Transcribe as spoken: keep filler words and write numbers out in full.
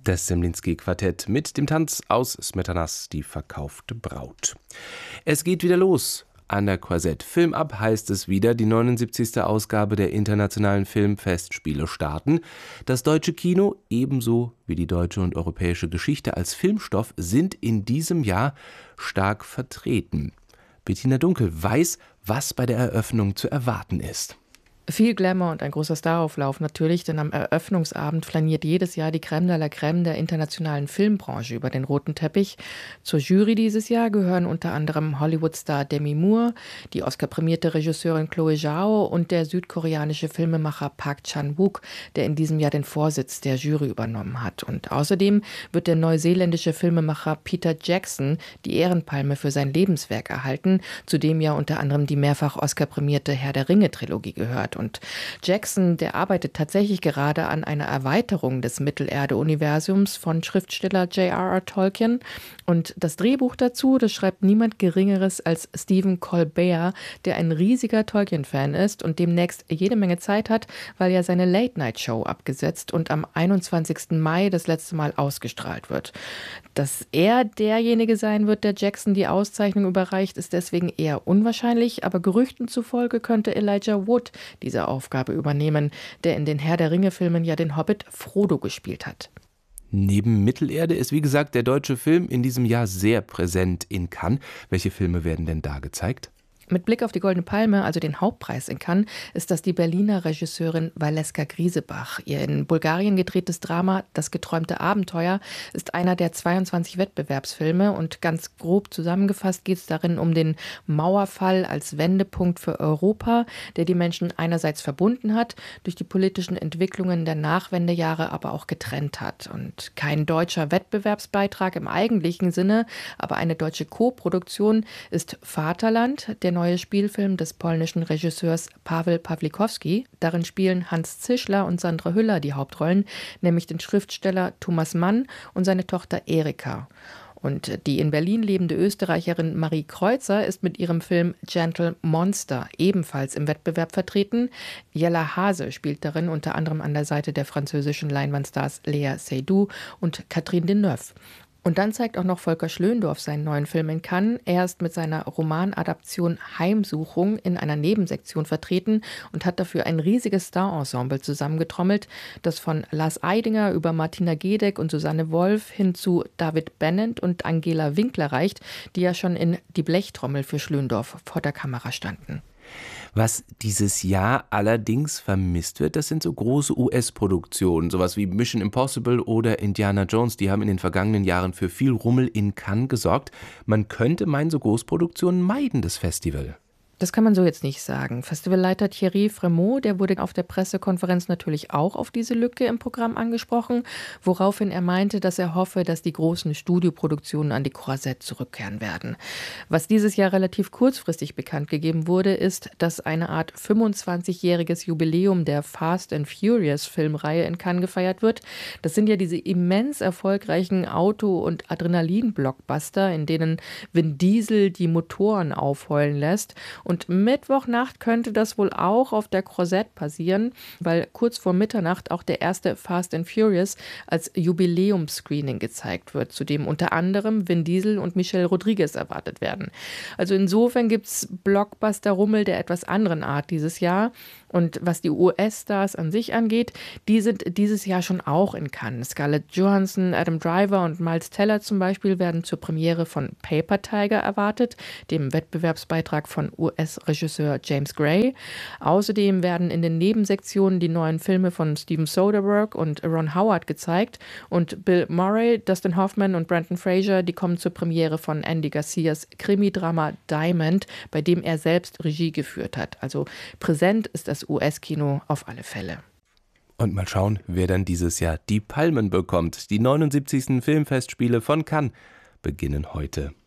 Das Zemlinsky-Quartett mit dem Tanz aus Smetanas Die verkaufte Braut. Es geht wieder los. An der Croisette Film ab heißt es wieder, die neunundsiebzigste Ausgabe der Internationalen Filmfestspiele starten. Das deutsche Kino, ebenso wie die deutsche und europäische Geschichte als Filmstoff, sind in diesem Jahr stark vertreten. Bettina Dunkel weiß, was bei der Eröffnung zu erwarten ist. Viel Glamour und ein großer Starauflauf natürlich, denn am Eröffnungsabend flaniert jedes Jahr die Crème de la Crème der internationalen Filmbranche über den roten Teppich. Zur Jury dieses Jahr gehören unter anderem Hollywood-Star Demi Moore, die Oscar-prämierte Regisseurin Chloe Zhao und der südkoreanische Filmemacher Park Chan-wook, der in diesem Jahr den Vorsitz der Jury übernommen hat. Und außerdem wird der neuseeländische Filmemacher Peter Jackson die Ehrenpalme für sein Lebenswerk erhalten, zu dem ja unter anderem die mehrfach Oscar-prämierte Herr der Ringe-Trilogie gehört. Und Jackson, der arbeitet tatsächlich gerade an einer Erweiterung des Mittelerde-Universums von Schriftsteller J R R Tolkien. Und das Drehbuch dazu, das schreibt niemand Geringeres als Stephen Colbert, der ein riesiger Tolkien-Fan ist und demnächst jede Menge Zeit hat, weil ja seine Late-Night-Show abgesetzt und am einundzwanzigsten Mai das letzte Mal ausgestrahlt wird. Dass er derjenige sein wird, der Jackson die Auszeichnung überreicht, ist deswegen eher unwahrscheinlich, aber Gerüchten zufolge könnte Elijah Wood diese Aufgabe übernehmen, der in den Herr der Ringe-Filmen ja den Hobbit Frodo gespielt hat. Neben Mittelerde ist, wie gesagt, der deutsche Film in diesem Jahr sehr präsent in Cannes. Welche Filme werden denn da gezeigt? Mit Blick auf die Goldene Palme, also den Hauptpreis in Cannes, ist das die Berliner Regisseurin Valeska Griesebach. Ihr in Bulgarien gedrehtes Drama Das geträumte Abenteuer ist einer der zweiundzwanzig Wettbewerbsfilme und ganz grob zusammengefasst geht es darin um den Mauerfall als Wendepunkt für Europa, der die Menschen einerseits verbunden hat, durch die politischen Entwicklungen der Nachwendejahre aber auch getrennt hat. Und kein deutscher Wettbewerbsbeitrag im eigentlichen Sinne, aber eine deutsche Co-Produktion ist Vaterland, der neue Spielfilm des polnischen Regisseurs Paweł Pawlikowski. Darin spielen Hans Zischler und Sandra Hüller die Hauptrollen, nämlich den Schriftsteller Thomas Mann und seine Tochter Erika. Und die in Berlin lebende Österreicherin Marie Kreuzer ist mit ihrem Film Gentle Monster ebenfalls im Wettbewerb vertreten. Jella Hase spielt darin unter anderem an der Seite der französischen Leinwandstars Léa Seydoux und Catherine Deneuve. Und dann zeigt auch noch Volker Schlöndorff seinen neuen Film in Cannes. Er ist mit seiner Romanadaption Heimsuchung in einer Nebensektion vertreten und hat dafür ein riesiges Starensemble zusammengetrommelt, das von Lars Eidinger über Martina Gedeck und Susanne Wolf hin zu David Bennett und Angela Winkler reicht, die ja schon in Die Blechtrommel für Schlöndorff vor der Kamera standen. Was dieses Jahr allerdings vermisst wird, das sind so große U S-Produktionen, sowas wie Mission Impossible oder Indiana Jones. Die haben in den vergangenen Jahren für viel Rummel in Cannes gesorgt. Man könnte meinen, so Großproduktionen meiden das Festival. Das kann man so jetzt nicht sagen. Festivalleiter Thierry Frémaux, der wurde auf der Pressekonferenz natürlich auch auf diese Lücke im Programm angesprochen, woraufhin er meinte, dass er hoffe, dass die großen Studioproduktionen an die Croisette zurückkehren werden. Was dieses Jahr relativ kurzfristig bekannt gegeben wurde, ist, dass eine Art fünfundzwanzigjähriges Jubiläum der Fast and Furious Filmreihe in Cannes gefeiert wird. Das sind ja diese immens erfolgreichen Auto- und Adrenalin-Blockbuster, in denen Vin Diesel die Motoren aufheulen lässt. Und Mittwochnacht könnte das wohl auch auf der Croisette passieren, weil kurz vor Mitternacht auch der erste Fast and Furious als Jubiläumsscreening gezeigt wird, zu dem unter anderem Vin Diesel und Michelle Rodriguez erwartet werden. Also insofern gibt es Blockbuster-Rummel der etwas anderen Art dieses Jahr. Und was die U S-Stars an sich angeht, die sind dieses Jahr schon auch in Cannes. Scarlett Johansson, Adam Driver und Miles Teller zum Beispiel werden zur Premiere von Paper Tiger erwartet, dem Wettbewerbsbeitrag von U S-Regisseur James Gray. Außerdem werden in den Nebensektionen die neuen Filme von Steven Soderbergh und Ron Howard gezeigt. Und Bill Murray, Dustin Hoffman und Brendan Fraser, die kommen zur Premiere von Andy Garcias Krimi-Drama Diamond, bei dem er selbst Regie geführt hat. Also präsent ist das U S-Kino auf alle Fälle. Und mal schauen, wer dann dieses Jahr die Palmen bekommt. Die neunundsiebzigsten Filmfestspiele von Cannes beginnen heute.